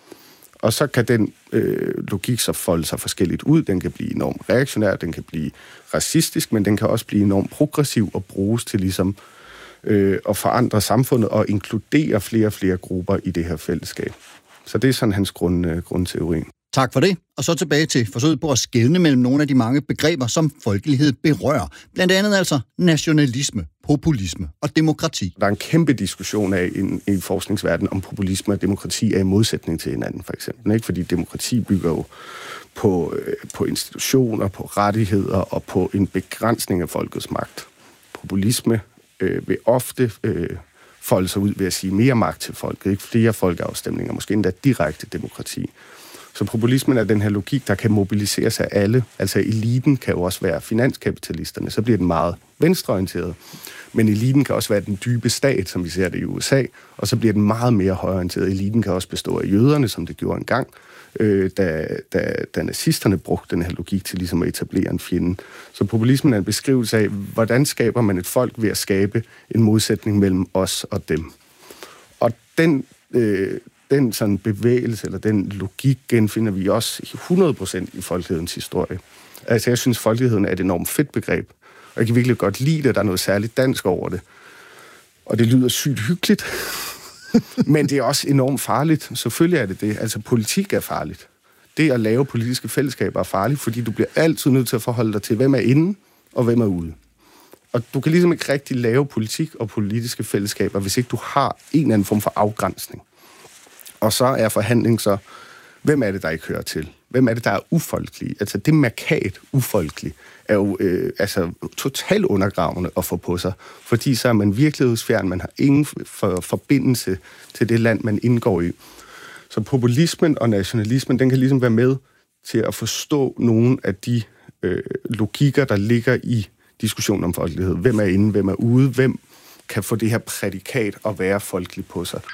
Og så kan den øh, logik så folde sig forskelligt ud. Den kan blive enormt reaktionær, den kan blive racistisk, men den kan også blive enormt progressiv og bruges til ligesom øh, at forandre samfundet og inkludere flere og flere grupper i det her fællesskab. Så det er sådan hans grund, øh, grundteori. Tak for det. Og så tilbage til forsøget på at skelne mellem nogle af de mange begreber, som folkelighed berører. Blandt andet altså nationalisme, populisme og demokrati. Der er en kæmpe diskussion af i, i forskningsverdenen, om populisme og demokrati er i modsætning til hinanden, for eksempel. Ikke? Fordi demokrati bygger jo på, øh, på institutioner, på rettigheder og på en begrænsning af folkets magt. Populisme øh, vil ofte øh, folde sig ud ved at sige mere magt til folket, ikke flere folkeafstemninger, måske endda direkte demokrati. Så populismen er den her logik, der kan mobiliseres af alle. Altså eliten kan jo også være finanskapitalisterne, så bliver den meget venstreorienteret. Men eliten kan også være den dybe stat, som vi ser det i U S A, og så bliver den meget mere højreorienteret. Eliten kan også bestå af jøderne, som det gjorde engang, øh, da, da, da nazisterne brugte den her logik til ligesom at etablere en fjende. Så populismen er en beskrivelse af, hvordan skaber man et folk ved at skabe en modsætning mellem os og dem. Og den... Øh, Den sådan bevægelse, eller den logik, genfinder vi også hundrede procent i folkelighedens historie. Altså, jeg synes, folkeligheden er et enormt fedt begreb, og jeg kan virkelig godt lide det, der er noget særligt dansk over det. Og det lyder sygt hyggeligt, men det er også enormt farligt. Selvfølgelig er det det. Altså, politik er farligt. Det at lave politiske fællesskaber er farligt, fordi du bliver altid nødt til at forholde dig til, hvem er inde, og hvem er ude. Og du kan ligesom ikke rigtig lave politik og politiske fællesskaber, hvis ikke du har en eller anden form for afgrænsning. Og så er forhandling så, hvem er det, der ikke hører til? Hvem er det, der er ufolkelig? Altså det markat ufolkelig er jo øh, altså, totalt undergravende at få på sig, fordi så er man virkelighedsfjern, man har ingen for, forbindelse til det land, man indgår i. Så populismen og nationalismen, den kan ligesom være med til at forstå nogle af de øh, logikker, der ligger i diskussionen om folkelighed. Hvem er inde, hvem er ude, hvem kan få det her prædikat at være folkelig på sig.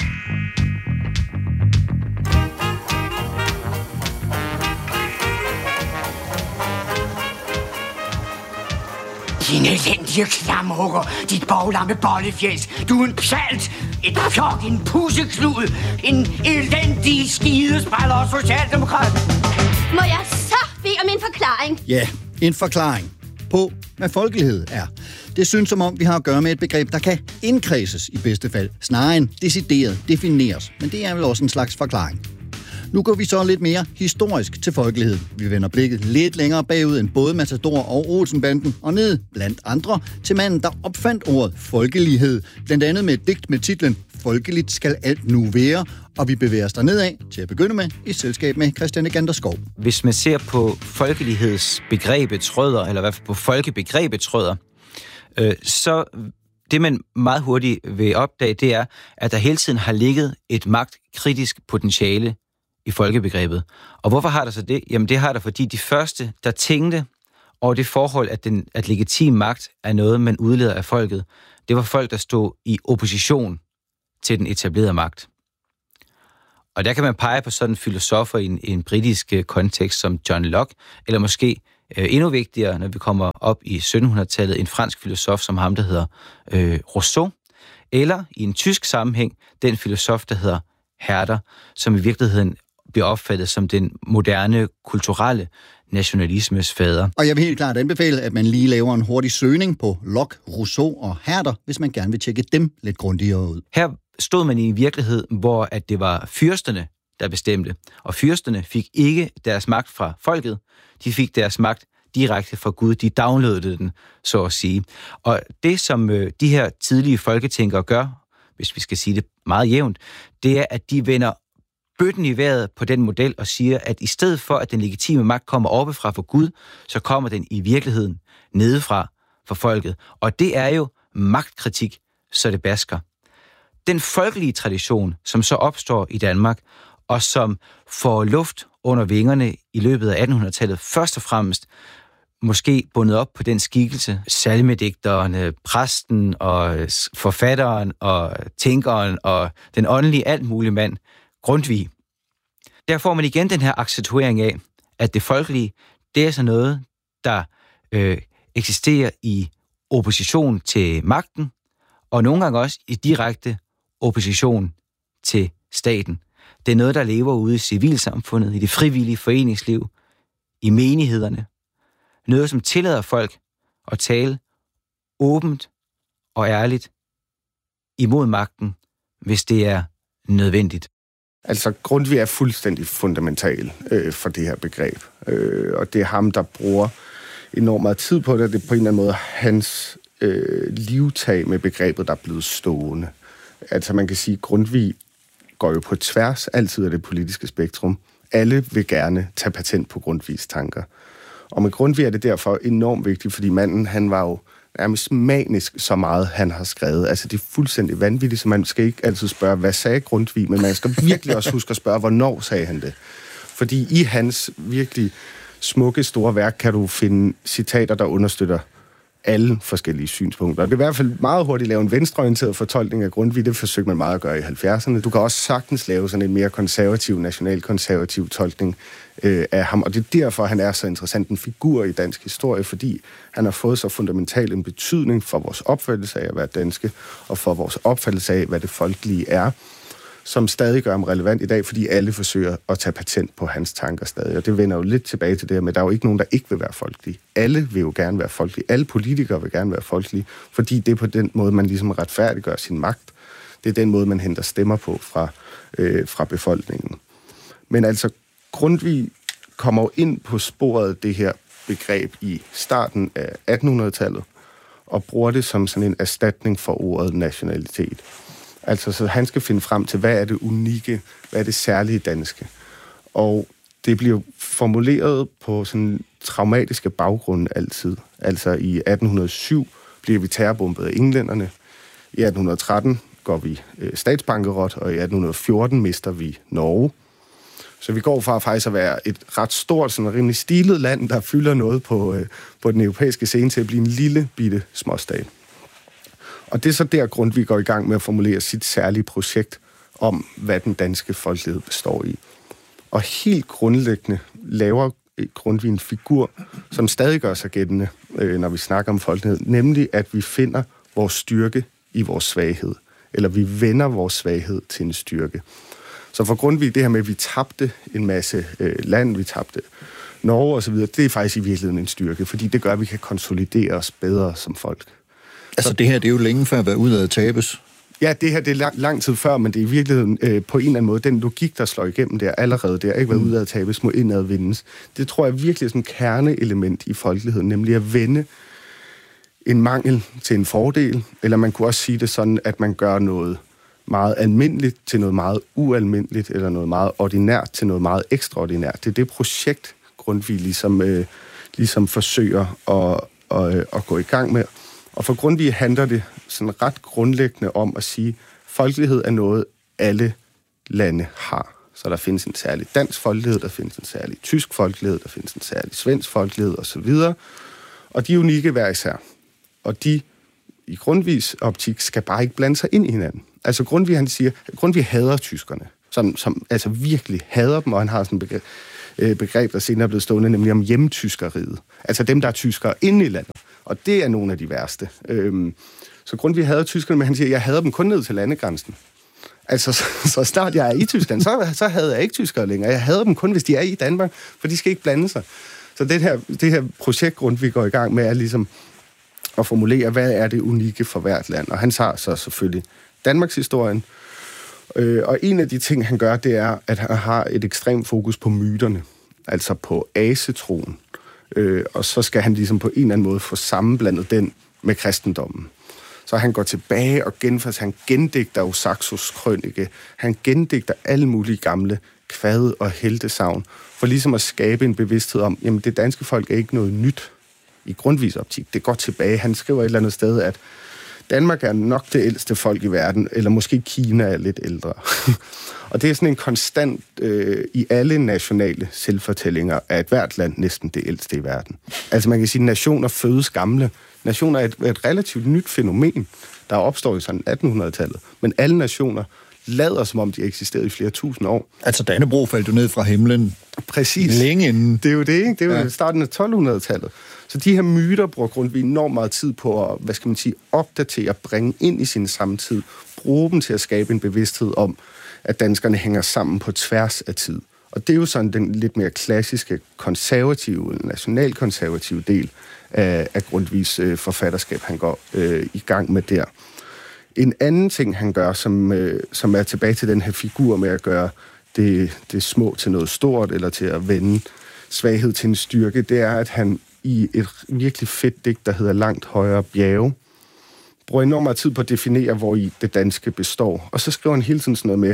Din elendige klamhugger, dit boglamme bollefjæs. Du er en pjalt, et pjok, en pusseklud, en elendig skidespræller og socialdemokrat. Må jeg så bede om en forklaring? Ja, en forklaring på, hvad folkelighed er. Det synes som om, vi har at gøre med et begreb, der kan indkredses i bedste fald, snarere end decideret defineres. Men det er vel også en slags forklaring. Nu går vi så lidt mere historisk til folkelighed. Vi vender blikket lidt længere bagud end både Matador og Olsenbanden, og ned blandt andre til manden, der opfandt ordet folkelighed, blandt andet med et digt med titlen Folkeligt skal alt nu være, og vi bevæger os dernedad til at begynde med i selskab med Christian Egander Skov. Hvis man ser på folkelighedsbegrebets rødder, eller i hvert fald på folkebegrebets rødder, øh, så det man meget hurtigt vil opdage, det er, at der hele tiden har ligget et magtkritisk potentiale i folkebegrebet. Og hvorfor har der så det? Jamen det har der, fordi de første, der tænkte over det forhold, at, den, at legitim magt er noget, man udleder af folket, det var folk, der stod i opposition til den etablerede magt. Og der kan man pege på sådan filosofer i en, i en britisk kontekst som John Locke, eller måske øh, endnu vigtigere, når vi kommer op i syttenhundredetallet, en fransk filosof som ham, der hedder øh, Rousseau, eller i en tysk sammenhæng, den filosof, der hedder Herder, som i virkeligheden bliver opfattet som den moderne, kulturelle nationalismes fader. Og jeg vil helt klart anbefale, at man lige laver en hurtig søgning på Locke, Rousseau og Herder, hvis man gerne vil tjekke dem lidt grundigere ud. Her stod man i en virkelighed, hvor at det var fyrsterne, der bestemte. Og fyrsterne fik ikke deres magt fra folket, de fik deres magt direkte fra Gud. De downloadede den, så at sige. Og det, som øh, de her tidlige folketænkere gør, hvis vi skal sige det meget jævnt, det er, at de vender bøtten i vejret på den model og siger, at i stedet for, at den legitime magt kommer oppefra for Gud, så kommer den i virkeligheden nedefra for folket. Og det er jo magtkritik, så det basker. Den folkelige tradition, som så opstår i Danmark, og som får luft under vingerne i løbet af attenhundredetallet, først og fremmest måske bundet op på den skikkelse, salmedigteren, præsten og forfatteren og tænkeren og den åndelige alt mulige mand, Grundtvig. Der får man igen den her accentuering af, at det folkelige, det er så noget, der øh, eksisterer i opposition til magten, og nogle gange også i direkte opposition til staten. Det er noget, der lever ude i civilsamfundet, i det frivillige foreningsliv, i menighederne. Noget, som tillader folk at tale åbent og ærligt imod magten, hvis det er nødvendigt. Altså, Grundtvig er fuldstændig fundamental øh, for det her begreb. Øh, og det er ham, der bruger enormt meget tid på det. Det er på en eller anden måde hans øh, livtag med begrebet, der er blevet stående. Altså, man kan sige, at Grundtvig går jo på tværs altid af det politiske spektrum. Alle vil gerne tage patent på Grundtvigs tanker. Og med Grundtvig er det derfor enormt vigtigt, fordi manden, han var jo nærmest manisk så meget, han har skrevet. Altså, det er fuldstændig vanvittigt, så man skal ikke altid spørge, hvad sagde Grundtvig, men man skal virkelig også huske at spørge, hvornår sagde han det. Fordi i hans virkelig smukke, store værk kan du finde citater, der understøtter alle forskellige synspunkter. Det er i hvert fald meget hurtigt lave en venstreorienteret fortolkning af Grundtvig. Det forsøgte man meget at gøre i halvfjerdserne. Du kan også sagtens lave sådan en mere konservativ, nationalkonservativ tolkning øh, af ham. Og det er derfor, han er så interessant en figur i dansk historie, fordi han har fået så fundamental en betydning for vores opfattelse af at være danske, og for vores opfattelse af, hvad det folkelige er, som stadig gør ham relevant i dag, fordi alle forsøger at tage patent på hans tanker stadig. Og det vender jo lidt tilbage til det her med, at der er jo ikke nogen, der ikke vil være folkelige. Alle vil jo gerne være folkelige. Alle politikere vil gerne være folkelige, fordi det er på den måde, man ligesom retfærdiggør sin magt. Det er den måde, man henter stemmer på fra, øh, fra befolkningen. Men altså, Grundtvig kommer jo ind på sporet det her begreb i starten af attenhundredetallet, og bruger det som sådan en erstatning for ordet nationalitet. Altså, så han skal finde frem til, hvad er det unikke, hvad er det særlige danske. Og det bliver formuleret på sådan traumatiske baggrunde altid. Altså, i atten hundrede og syv bliver vi terrorbombet af englænderne. I atten hundrede og tretten går vi øh, statsbankerot, og i atten hundrede og fjorten mister vi Norge. Så vi går fra faktisk at være et ret stort, sådan rimelig stilet land, der fylder noget på, øh, på den europæiske scene, til at blive en lille, bitte småstat. Og det er så der, Grundtvig går i gang med at formulere sit særlige projekt om, hvad den danske folkelighed består i. Og helt grundlæggende laver Grundtvig en figur, som stadig gør sig gældende, øh, når vi snakker om folkelighed, nemlig at vi finder vores styrke i vores svaghed, eller vi vender vores svaghed til en styrke. Så for Grundtvig, det her med, at vi tabte en masse øh, land, vi tabte Norge osv., det er faktisk i virkeligheden en styrke, fordi det gør, at vi kan konsolidere os bedre som folk. Altså det her, det er jo længe før at være ude af tabes. Ja, det her det er lang, lang tid før, men det er i virkeligheden øh, på en eller anden måde, den logik, der slår igennem der allerede der, ikke været ude af tabes, må indad vindes. Det tror jeg virkelig er sådan et kerneelement i folkeligheden, nemlig at vende en mangel til en fordel, eller man kunne også sige det sådan, at man gør noget meget almindeligt til noget meget ualmindeligt, eller noget meget ordinært til noget meget ekstraordinært. Det er det projekt, Grundtvig ligesom, øh, ligesom forsøger at, at, at gå i gang med. Og for Grundtvig handler det sådan ret grundlæggende om at sige, at folkelighed er noget, alle lande har. Så der findes en særlig dansk folkelighed, der findes en særlig tysk folkelighed, der findes en særlig svensk folkelighed osv. Og de er unikke hver især. Og de i Grundtvigs optik skal bare ikke blande sig ind i hinanden. Altså Grundtvig, han siger, at Grundtvig hader tyskerne. som, som altså virkelig hader dem, og han har sådan et begreb, øh, begreb, der senere er blevet stående, nemlig om hjemtyskeriet. Altså dem, der er tyskere inde i landet. Og det er nogle af de værste. Øhm, så Grundtvig hader tyskerne, men han siger, jeg hader dem kun ned til landegrænsen. Altså, så, så snart jeg er i Tyskland, så, så hader jeg ikke tyskere længere. Jeg hader dem kun, hvis de er i Danmark, for de skal ikke blande sig. Så det her, det her projekt, Grundtvig går i gang med, er ligesom at formulere, hvad er det unikke for hvert land. Og han tager så selvfølgelig Danmarks historien. Øh, og en af de ting, han gør, det er, at han har et ekstremt fokus på myterne. Altså på asetroen. Øh, og så skal han ligesom på en eller anden måde få sammenblandet den med kristendommen. Så han går tilbage og genfærds, han gendigter jo Saxos krønike, han gendigter alle mulige gamle kvad- og heltesagn, for ligesom at skabe en bevidsthed om, jamen det danske folk er ikke noget nyt i Grundtvigs optik. Det går tilbage. Han skriver et eller andet sted, at Danmark er nok det ældste folk i verden, eller måske Kina er lidt ældre. Og det er sådan en konstant øh, i alle nationale selvfortællinger, at hvert land næsten det ældste i verden. Altså man kan sige, at nationer fødes gamle. Nationer er et, et relativt nyt fænomen, der opstår i sådan attenhundredetallet. Men alle nationer lader som om de eksisterede i flere tusind år. Altså Dannebrog faldt jo ned fra himlen. Præcis. Længe inden. Det er jo det, ikke? Det er jo ja. starten af tolvhundredetallet. Så de her myter bruger Grundtvig enormt meget tid på at, hvad skal man sige, opdatere, bringe ind i sin samtid, bruge dem til at skabe en bevidsthed om, at danskerne hænger sammen på tværs af tid. Og det er jo sådan den lidt mere klassiske konservative, nationalkonservative del af, af Grundtvigs øh, forfatterskab, han går øh, i gang med der. En anden ting, han gør, som, øh, som er tilbage til den her figur med at gøre det, det små til noget stort, eller til at vende svaghed til en styrke, det er, at han i et virkelig fedt digt, der hedder Langt højere bjerge, bruger enormt meget tid på at definere, hvor i det danske består. Og så skriver han hele tiden sådan noget med,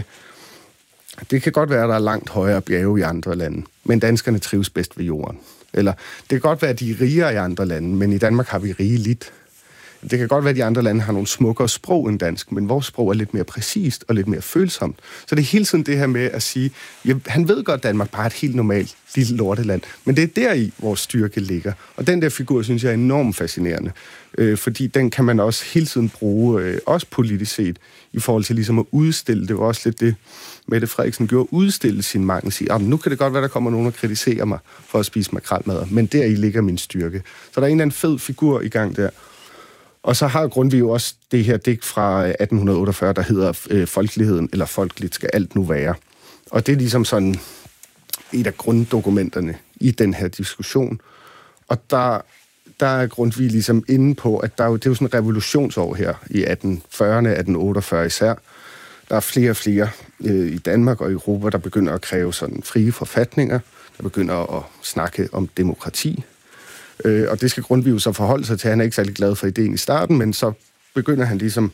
det kan godt være, at der er langt højere bjerge i andre lande, men danskerne trives bedst ved jorden. Eller det kan godt være, at de er rigere i andre lande, men i Danmark har vi rigeligt. Det kan godt være, at de andre lande har nogle smukkere sprog end dansk, men vores sprog er lidt mere præcist og lidt mere følsomt. Så det er hele tiden det her med at sige, ja, han ved godt, at Danmark bare er et helt normalt lille lorteland, men det er deri, vores styrke ligger. Og den der figur, synes jeg er enormt fascinerende, øh, fordi den kan man også hele tiden bruge, øh, også politisk set, i forhold til ligesom at udstille. Det var også lidt det, Mette Frederiksen gjorde, udstille sin mangel, sige, ah, nu kan det godt være, der kommer nogen og kritiserer mig for at spise makrelmad, men deri ligger min styrke. Så der er en eller anden fed figur i gang der. Og så har Grundtvig jo også det her digt fra atten otteogfyrre, der hedder øh, Folkeligheden, eller Folkeligt skal alt nu være. Og det er ligesom sådan et af grunddokumenterne i den her diskussion. Og der, der er Grundtvig ligesom inde på, at der er jo, det er jo sådan en revolutionsår her i atten fyrrerne, atten otteogfyrre især. Der er flere og flere øh, i Danmark og i Europa, der begynder at kræve sådan frie forfatninger, der begynder at snakke om demokrati. Øh, og det skal Grundtvig jo så forholde sig til. Han er ikke særlig glad for ideen i starten, men så begynder han ligesom,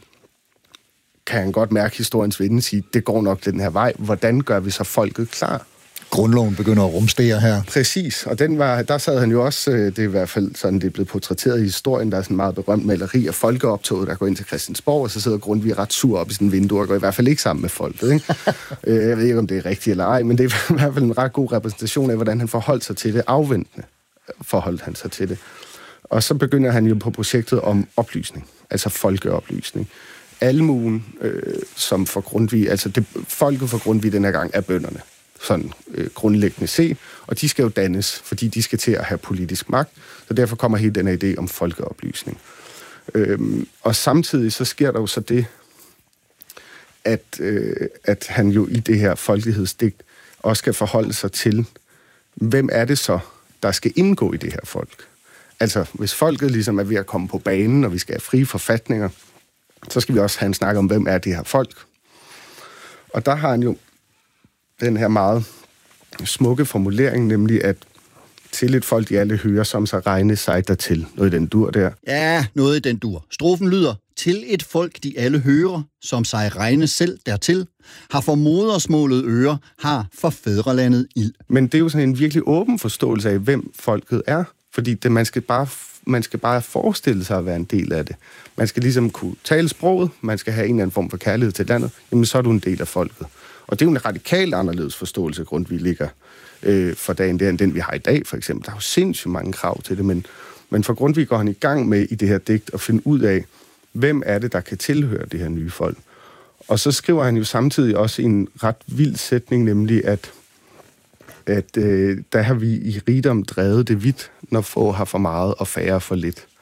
kan han godt mærke historiens vinde, sige, det går nok den her vej. Hvordan gør vi så folket klar? Grundloven begynder at rumstere her. Præcis, og den var, der sad han jo også, det er i hvert fald sådan, det er blevet portrætteret i historien, der er sådan en meget berømt maleri af folkeoptoget, der går ind til Christiansborg, og så sidder Grundtvig ret sur op i sådan en vindue og går i hvert fald ikke sammen med folket. Ikke? Jeg ved ikke, om det er rigtigt eller ej, men det er i hvert fald en ret god repræsentation af, hvordan han forholdt sig til det, afventende forholdt han sig til det. Og så begynder han jo på projektet om oplysning, altså folkeoplysning. Almuen, øh, som for Grundtvig, altså det, folket for Grundtvig den her gang er bønderne, sådan øh, grundlæggende set, og de skal jo dannes, fordi de skal til at have politisk magt, så derfor kommer hele den her idé om folkeoplysning. Øhm, og samtidig så sker der jo så det, at, øh, at han jo i det her folkelighedsdigt også skal forholde sig til, hvem er det så, der skal indgå i det her folk. Altså, hvis folket ligesom er ved at komme på banen, og vi skal have frie forfatninger, så skal vi også have en snak om, hvem er det her folk. Og der har han jo den her meget smukke formulering, nemlig at til et folk, de alle hører, som så regne sig dertil. Noget i den dur der. Ja, noget i den dur. Strofen lyder, til et folk, de alle hører, som sig regne selv dertil, har for modersmålet øre, har for fædrelandet ild. Men det er jo sådan en virkelig åben forståelse af, hvem folket er. Fordi det, man, skal bare, man skal bare forestille sig at være en del af det. Man skal ligesom kunne tale sproget, man skal have en eller anden form for kærlighed til landet, jamen så er du en del af folket. Og det er jo en radikalt anderledes forståelse, Grundtvig ligger øh, for dagen, det er end den, vi har i dag, for eksempel. Der er jo sindssygt mange krav til det, men, men for Grundtvig går han i gang med i det her digt at finde ud af, hvem er det, der kan tilhøre det her nye folk. Og så skriver han jo samtidig også en ret vild sætning, nemlig at, at øh, der har vi i rigdom drevet det vidt, når få har for meget og færre for lidt.